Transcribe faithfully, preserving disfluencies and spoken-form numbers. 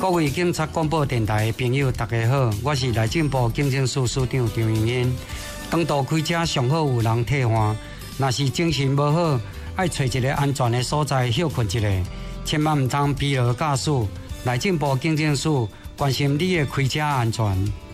各位警察广播电台的朋友，大家好，我是内政部警政署署长张永燕。当道开车上好有人替换，若是精神无好，爱找一个安全的所在休困一下，千万唔通疲劳驾驶。内政部警政署关心你的开车安全。